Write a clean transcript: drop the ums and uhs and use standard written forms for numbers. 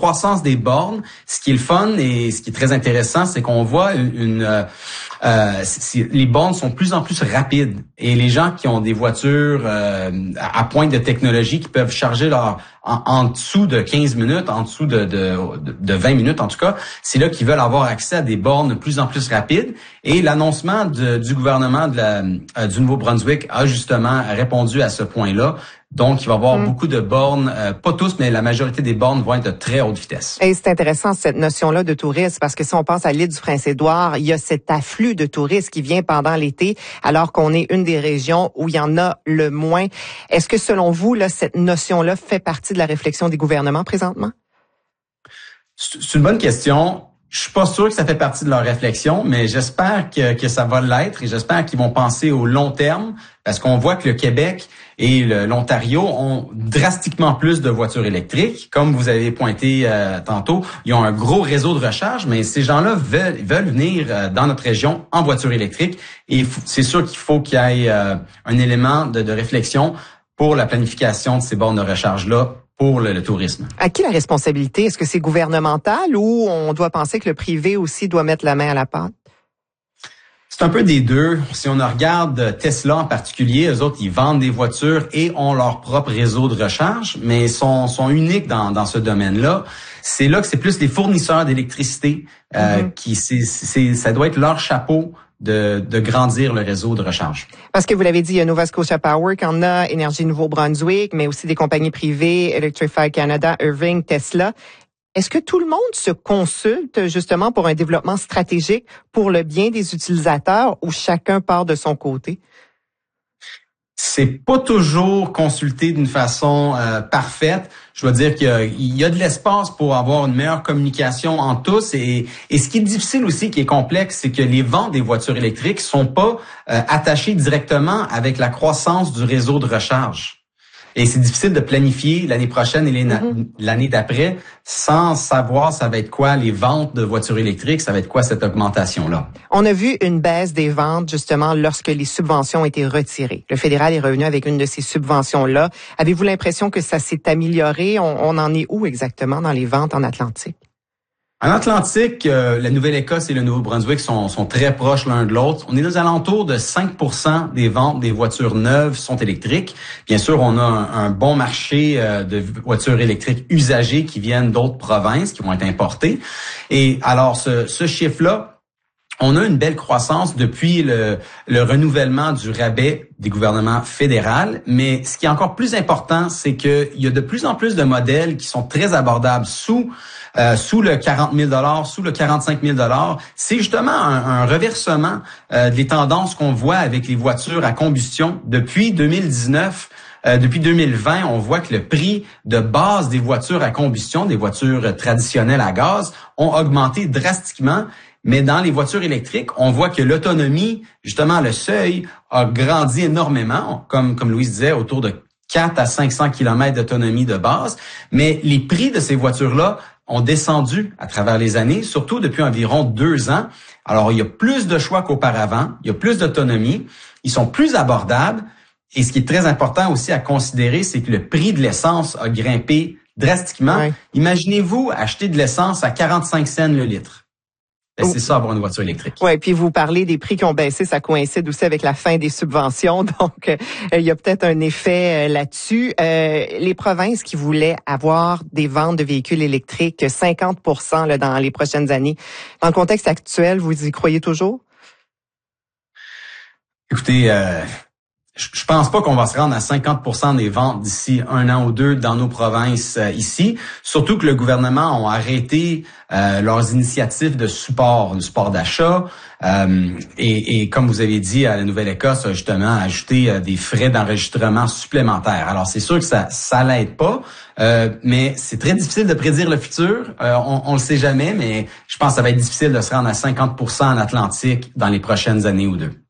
croissance des bornes. Ce qui est le fun et ce qui est très intéressant, c'est qu'on voit les bornes sont de plus en plus rapides et les gens qui ont des voitures à pointe de technologie qui peuvent charger en dessous de 15 minutes, en dessous de 20 minutes en tout cas, c'est là qu'ils veulent avoir accès à des bornes de plus en plus rapides. Et l'annoncement du gouvernement du Nouveau-Brunswick a justement répondu à ce point-là. Donc, il va y avoir beaucoup de bornes, pas tous, mais la majorité des bornes vont être de très haute vitesse. Et c'est intéressant, cette notion-là de tourisme, parce que si on pense à l'île du Prince-Édouard, il y a cet afflux de touristes qui vient pendant l'été, alors qu'on est une des régions où il y en a le moins. Est-ce que, selon vous, là, cette notion-là fait partie de la réflexion des gouvernements présentement? C'est une bonne question. Je suis pas sûr que ça fait partie de leur réflexion, mais j'espère que ça va l'être et j'espère qu'ils vont penser au long terme parce qu'on voit que le Québec et l'Ontario ont drastiquement plus de voitures électriques. Comme vous avez pointé tantôt, ils ont un gros réseau de recharge, mais ces gens-là veulent venir dans notre région en voiture électrique et c'est sûr qu'il faut qu'il y ait un élément de réflexion pour la planification de ces bornes de recharge-là pour le tourisme. À qui la responsabilité? Est-ce que c'est gouvernemental ou on doit penser que le privé aussi doit mettre la main à la pâte? C'est un peu des deux. Si on regarde Tesla en particulier, eux autres, ils vendent des voitures et ont leur propre réseau de recharge, mais sont uniques dans ce domaine-là. C'est là que c'est plus les fournisseurs d'électricité qui ça doit être leur chapeau de grandir le réseau de recharge. Parce que vous l'avez dit, il y a Nova Scotia Power qui en a, Énergie Nouveau-Brunswick, mais aussi des compagnies privées, Electrify Canada, Irving, Tesla. Est-ce que tout le monde se consulte justement pour un développement stratégique pour le bien des utilisateurs ou chacun part de son côté? C'est pas toujours consulté d'une façon parfaite. Je dois dire qu'il y a de l'espace pour avoir une meilleure communication entre tous. Et ce qui est difficile aussi, qui est complexe, c'est que les ventes des voitures électriques sont pas attachées directement avec la croissance du réseau de recharge. Et c'est difficile de planifier l'année prochaine et l'année d'après sans savoir ça va être quoi les ventes de voitures électriques, ça va être quoi cette augmentation-là. On a vu une baisse des ventes justement lorsque les subventions ont été retirées. Le fédéral est revenu avec une de ces subventions-là. Avez-vous l'impression que ça s'est amélioré? On en est où exactement dans les ventes en Atlantique? En Atlantique, la Nouvelle-Écosse et le Nouveau-Brunswick sont très proches l'un de l'autre. On est aux alentours de 5% des ventes des voitures neuves sont électriques. Bien sûr, on a un bon marché de voitures électriques usagées qui viennent d'autres provinces, qui vont être importées. Et alors, ce chiffre-là, on a une belle croissance depuis le renouvellement du rabais des gouvernements fédéraux, mais ce qui est encore plus important, c'est qu'il y a de plus en plus de modèles qui sont très abordables sous le 40 000 sous le 45 000 C'est justement un reversement des tendances qu'on voit avec les voitures à combustion depuis 2019. Depuis 2020, on voit que le prix de base des voitures à combustion, des voitures traditionnelles à gaz, ont augmenté drastiquement. Mais dans les voitures électriques, on voit que l'autonomie, justement, le seuil a grandi énormément, comme Louise disait, autour de 4 à 500 km d'autonomie de base. Mais les prix de ces voitures-là ont descendu à travers les années, surtout depuis environ 2 ans. Alors, il y a plus de choix qu'auparavant, il y a plus d'autonomie, ils sont plus abordables. Et ce qui est très important aussi à considérer, c'est que le prix de l'essence a grimpé drastiquement. Ouais. Imaginez-vous acheter de l'essence à 45 cents le litre. Ben, c'est ça, avoir une voiture électrique. Oui, puis vous parlez des prix qui ont baissé, ça coïncide aussi avec la fin des subventions, donc il y a peut-être un effet là-dessus. Les provinces qui voulaient avoir des ventes de véhicules électriques 50% là, dans les prochaines années, dans le contexte actuel, vous y croyez toujours? Écoutez, je pense pas qu'on va se rendre à 50% des ventes d'ici 1 an ou 2 dans nos provinces ici. Surtout que le gouvernement a arrêté leurs initiatives de support, d'achat. Et comme vous avez dit, à la Nouvelle-Écosse a justement ajouté des frais d'enregistrement supplémentaires. Alors c'est sûr que ça l'aide pas, mais c'est très difficile de prédire le futur. On le sait jamais, mais je pense que ça va être difficile de se rendre à 50% en Atlantique dans les prochaines années ou 2.